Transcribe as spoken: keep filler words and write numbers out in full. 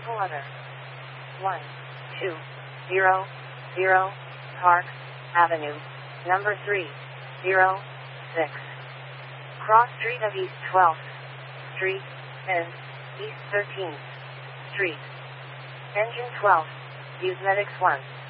Vehicle other. one two zero zero Park Avenue, number three zero six. Cross Street of East twelfth Street and East thirteenth Street. Engine twelve. Use Medics one.